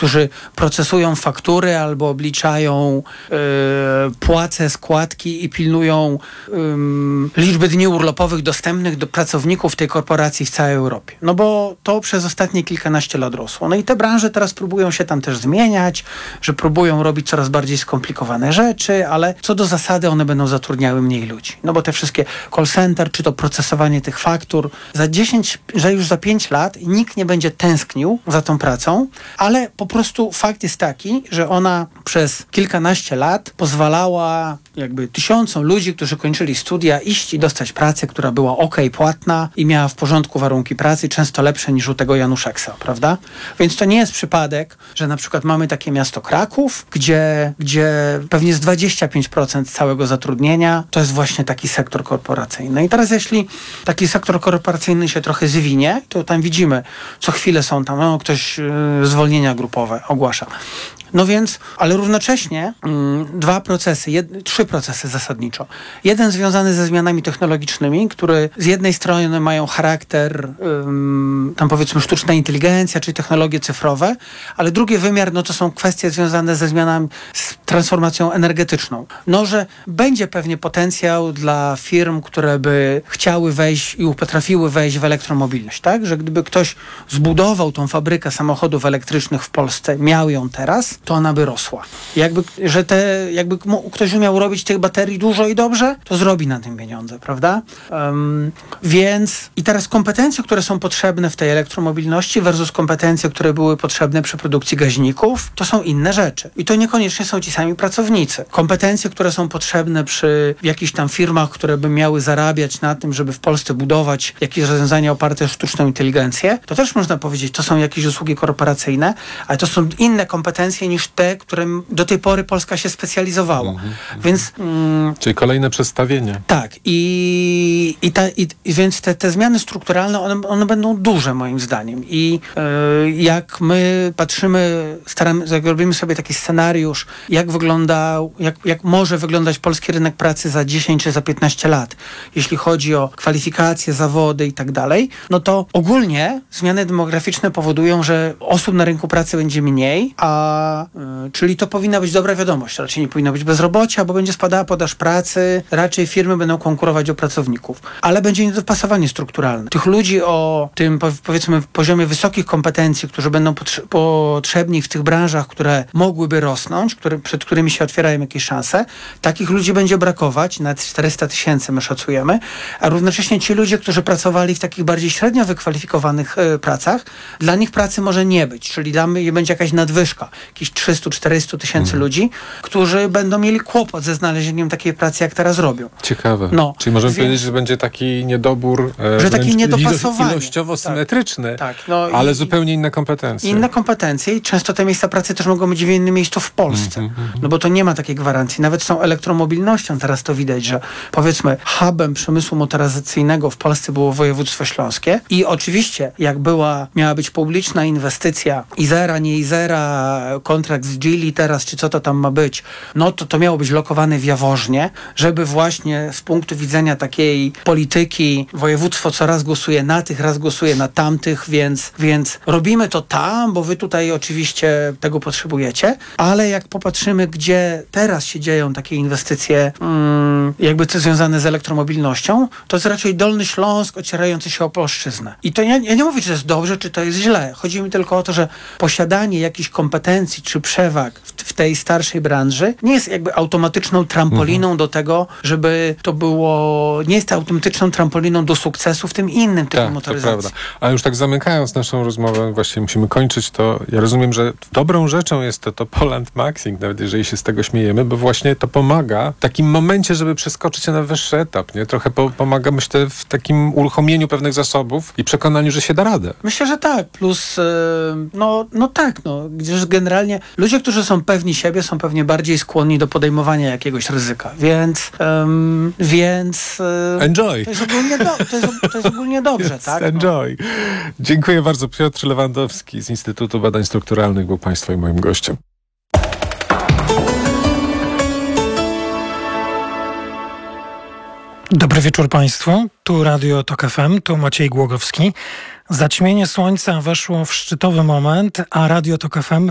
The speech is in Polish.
którzy procesują faktury albo obliczają płace, składki i pilnują liczby dni urlopowych dostępnych do pracowników tej korporacji w całej Europie. No bo to przez ostatnie kilkanaście lat rosło. No i te branże teraz próbują się tam też zmieniać, że próbują robić coraz bardziej skomplikowane rzeczy, ale co do zasady one będą zatrudniały mniej ludzi. No bo te wszystkie call center, czy to procesowanie tych faktur, już za 5 lat nikt nie będzie tęsknił za tą pracą, ale po prostu fakt jest taki, że ona przez kilkanaście lat pozwalała jakby tysiącom ludzi, którzy kończyli studia, iść i dostać pracę, która była płatna i miała w porządku warunki pracy, często lepsze niż u tego Januszeksa, prawda? Więc to nie jest przypadek, że na przykład mamy takie miasto Kraków, gdzie pewnie z 25% całego zatrudnienia to jest właśnie taki sektor korporacyjny. I teraz jeśli taki sektor korporacyjny się trochę zwinie, to tam widzimy, co chwilę są tam, ktoś zwolnienia grupowe ogłasza. No więc, ale równocześnie trzy procesy zasadniczo. Jeden związany ze zmianami technologicznymi, które z jednej strony mają charakter tam powiedzmy sztuczna inteligencja, czyli technologie cyfrowe, ale drugi wymiar, no to są kwestie związane ze zmianami, z transformacją energetyczną. No, że będzie pewnie potencjał dla firm, które by chciały wejść i potrafiły wejść w elektromobilność, tak? Że gdyby ktoś zbudował tą fabrykę samochodów elektrycznych w Polsce, miał ją teraz, to ona by rosła. Jakby ktoś umiał robić tych baterii dużo i dobrze, to zrobi na tym pieniądze, prawda? Więc i teraz kompetencje, które są potrzebne w tej elektromobilności versus kompetencje, które były potrzebne przy produkcji gaźników, to są inne rzeczy. I to niekoniecznie są ci sami pracownicy. Kompetencje, które są potrzebne przy jakichś tam firmach, które by miały zarabiać na tym, żeby w Polsce budować jakieś rozwiązania oparte o sztuczną inteligencję, to też można powiedzieć, to są jakieś usługi korporacyjne, ale to są inne kompetencje niż te, które do tej pory Polska się specjalizowała. Więc... Czyli kolejne przestawienie. Tak. Więc te zmiany strukturalne, one będą duże moim zdaniem. I jak my patrzymy, jak robimy sobie taki scenariusz, jak może wyglądać polski rynek pracy za 10 czy za 15 lat, jeśli chodzi o kwalifikacje, zawody i tak dalej, no to ogólnie zmiany demograficzne powodują, że osób na rynku pracy będzie mniej, czyli to powinna być dobra wiadomość. Raczej nie powinno być bezrobocia, bo będzie spadała podaż pracy, raczej firmy będą konkurować o pracowników. Ale będzie niedopasowanie strukturalne. Tych ludzi o tym, powiedzmy, poziomie wysokich kompetencji, którzy będą potrzebni w tych branżach, które mogłyby rosnąć, przed którymi się otwierają jakieś szanse, takich ludzi będzie brakować, nawet 400 000 my szacujemy, a równocześnie ci ludzie, którzy pracowali w takich bardziej średnio wykwalifikowanych pracach, dla nich pracy może nie być, czyli będzie jakaś nadwyżka, jakieś 300-400 tysięcy ludzi, którzy będą mieli kłopot ze znalezieniem takiej pracy, jak teraz robią. Ciekawe. No, czyli możemy powiedzieć, że będzie taki niedobór, że takie niedopasowanie. Ilościowo symetryczny, tak, ale zupełnie inne kompetencje. Inne kompetencje i często te miejsca pracy też mogą być w innym miejscu w Polsce. No bo to nie ma takiej gwarancji. Nawet z tą elektromobilnością teraz to widać, że powiedzmy hubem przemysłu motoryzacyjnego w Polsce było województwo śląskie i oczywiście jak miała być publiczna inwestycja Izera, nie Izera, kontrakt z Geely teraz, czy co to tam ma być, no to miało być lokowane w Jaworznie, żeby właśnie z punktu widzenia takiej polityki województwo co raz głosuje na tych, raz głosuje na tamtych, więc robimy to tam, bo wy tutaj oczywiście tego potrzebujecie, ale jak popatrzymy, gdzie teraz się dzieją takie inwestycje jakby to związane z elektromobilnością, to jest raczej Dolny Śląsk ocierający się o Opolszczyznę. I to ja nie mówię, czy to jest dobrze, czy to jest źle. Chodzi mi tylko o to, że posiadanie jakichś kompetencji czy przewag w tej starszej branży nie jest jakby automatyczną trampoliną do tego, żeby to było, nie jest automatyczną trampoliną do sukcesu w tym innym typie motoryzacji. To prawda. A już tak zamykając naszą rozmowę, właśnie musimy kończyć, to ja rozumiem, że dobrą rzeczą jest to Poland Maxing, nawet jeżeli się z tego śmiejemy, bo właśnie to pomaga w takim momencie, żeby przeskoczyć na wyższy etap, nie? Trochę pomaga, myślę, w takim uruchomieniu pewnych zasobów i przekonaniu, że się da radę. Myślę, że tak. Plus, gdyż generalnie ludzie, którzy są pewni siebie, są pewnie bardziej skłonni do podejmowania jakiegoś ryzyka, więc enjoy. To jest ogólnie dobrze, yes, tak? Enjoy. Dziękuję bardzo. Piotr Lewandowski z Instytutu Badań Strukturalnych był Państwa i moim gościem. Dobry wieczór Państwu. Tu Radio Tok FM, tu Maciej Głogowski. Zaćmienie słońca weszło w szczytowy moment, a Radio Tok FM